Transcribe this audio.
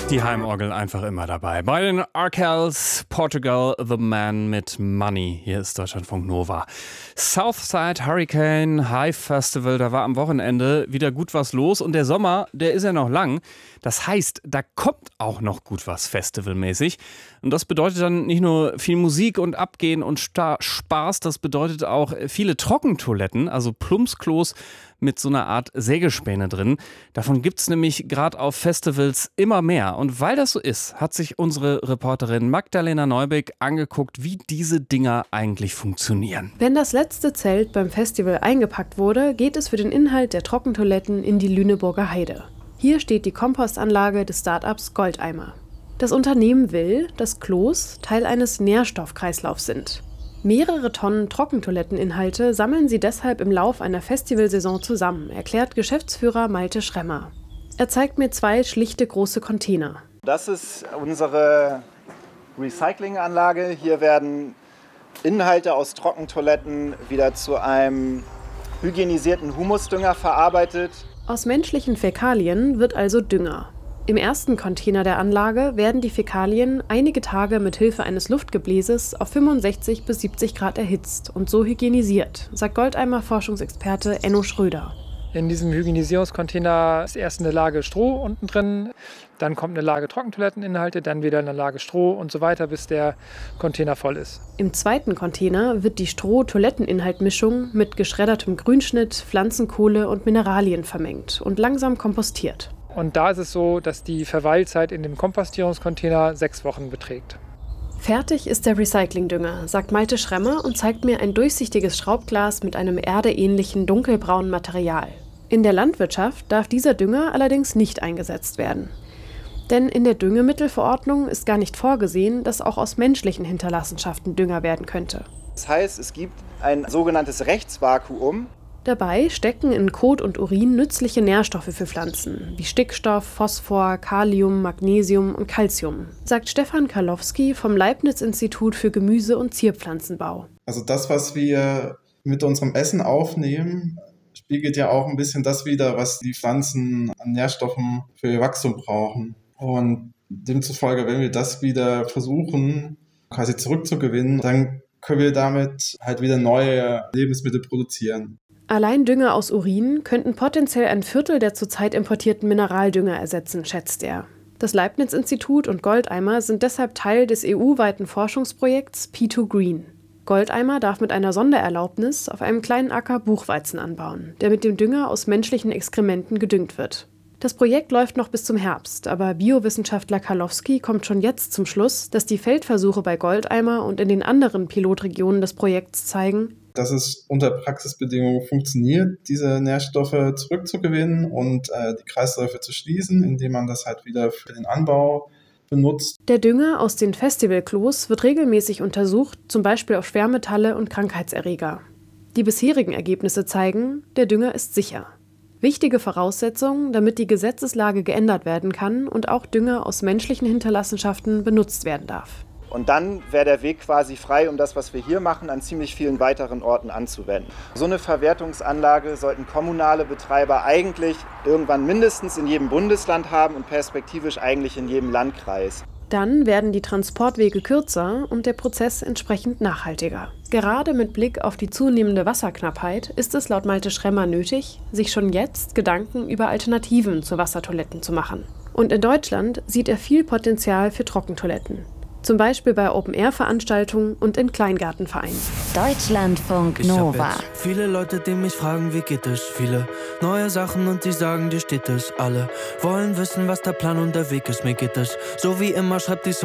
Die Heimorgel einfach immer dabei. Bei den Arkells, Portugal, The Man mit Money. Hier ist Deutschlandfunk Nova. Southside Hurricane High Festival, da war am Wochenende wieder gut was los. Und der Sommer, der ist ja noch lang. Das heißt, da kommt auch noch gut was festivalmäßig. Und das bedeutet dann nicht nur viel Musik und Abgehen und Spaß, das bedeutet auch viele Trockentoiletten, also Plumpsklos mit so einer Art Sägespäne drin. Davon gibt es nämlich gerade auf Festivals immer mehr. Und weil das so ist, hat sich unsere Reporterin Magdalena Neubeck angeguckt, wie diese Dinger eigentlich funktionieren. Wenn das letzte Zelt beim Festival eingepackt wurde, geht es für den Inhalt der Trockentoiletten in die Lüneburger Heide. Hier steht die Kompostanlage des Start-ups Goldeimer. Das Unternehmen will, dass Klos Teil eines Nährstoffkreislaufs sind. Mehrere Tonnen Trockentoiletteninhalte sammeln sie deshalb im Lauf einer Festivalsaison zusammen, erklärt Geschäftsführer Malte Schremmer. Er zeigt mir 2 schlichte große Container. Das ist unsere Recyclinganlage. Hier werden Inhalte aus Trockentoiletten wieder zu einem hygienisierten Humusdünger verarbeitet. Aus menschlichen Fäkalien wird also Dünger. Im ersten Container der Anlage werden die Fäkalien einige Tage mit Hilfe eines Luftgebläses auf 65 bis 70 Grad erhitzt und so hygienisiert, sagt Goldeimer-Forschungsexperte Enno Schröder. In diesem Hygienisierungscontainer ist erst eine Lage Stroh unten drin, dann kommt eine Lage Trockentoiletteninhalte, dann wieder eine Lage Stroh und so weiter, bis der Container voll ist. Im zweiten Container wird die Stroh-Toiletteninhaltmischung mit geschreddertem Grünschnitt, Pflanzenkohle und Mineralien vermengt und langsam kompostiert. Und da ist es so, dass die Verweilzeit in dem Kompostierungscontainer 6 Wochen beträgt. Fertig ist der Recyclingdünger, sagt Malte Schremmer und zeigt mir ein durchsichtiges Schraubglas mit einem erdeähnlichen dunkelbraunen Material. In der Landwirtschaft darf dieser Dünger allerdings nicht eingesetzt werden. Denn in der Düngemittelverordnung ist gar nicht vorgesehen, dass auch aus menschlichen Hinterlassenschaften Dünger werden könnte. Das heißt, es gibt ein sogenanntes Rechtsvakuum. Dabei stecken in Kot und Urin nützliche Nährstoffe für Pflanzen, wie Stickstoff, Phosphor, Kalium, Magnesium und Calcium, sagt Stefan Karlowski vom Leibniz-Institut für Gemüse- und Zierpflanzenbau. Also das, was wir mit unserem Essen aufnehmen, spiegelt ja auch ein bisschen das wider, was die Pflanzen an Nährstoffen für ihr Wachstum brauchen. Und demzufolge, wenn wir das wieder versuchen, quasi zurückzugewinnen, dann können wir damit halt wieder neue Lebensmittel produzieren. Allein Dünger aus Urin könnten potenziell ein Viertel der zurzeit importierten Mineraldünger ersetzen, schätzt er. Das Leibniz-Institut und Goldeimer sind deshalb Teil des EU-weiten Forschungsprojekts P2Green. Goldeimer darf mit einer Sondererlaubnis auf einem kleinen Acker Buchweizen anbauen, der mit dem Dünger aus menschlichen Exkrementen gedüngt wird. Das Projekt läuft noch bis zum Herbst, aber Biowissenschaftler Karlowski kommt schon jetzt zum Schluss, dass die Feldversuche bei Goldeimer und in den anderen Pilotregionen des Projekts zeigen, dass es unter Praxisbedingungen funktioniert, diese Nährstoffe zurückzugewinnen und die Kreisläufe zu schließen, indem man das halt wieder für den Anbau benutzt. Der Dünger aus den Festivalklos wird regelmäßig untersucht, zum Beispiel auf Schwermetalle und Krankheitserreger. Die bisherigen Ergebnisse zeigen, der Dünger ist sicher. Wichtige Voraussetzung, damit die Gesetzeslage geändert werden kann und auch Dünger aus menschlichen Hinterlassenschaften benutzt werden darf. Und dann wäre der Weg quasi frei, um das, was wir hier machen, an ziemlich vielen weiteren Orten anzuwenden. So eine Verwertungsanlage sollten kommunale Betreiber eigentlich irgendwann mindestens in jedem Bundesland haben und perspektivisch eigentlich in jedem Landkreis. Dann werden die Transportwege kürzer und der Prozess entsprechend nachhaltiger. Gerade mit Blick auf die zunehmende Wasserknappheit ist es laut Malte Schremmer nötig, sich schon jetzt Gedanken über Alternativen zu Wassertoiletten zu machen. Und in Deutschland sieht er viel Potenzial für Trockentoiletten. Zum Beispiel bei Open-Air-Veranstaltungen und in Kleingartenvereinen. Deutschlandfunk Nova. Viele Leute, die mich fragen, wie geht es? Viele neue Sachen und die sagen, dir steht es. Alle wollen wissen, was der Plan und der Weg ist. Mir geht es so wie immer, schreibt die Songs.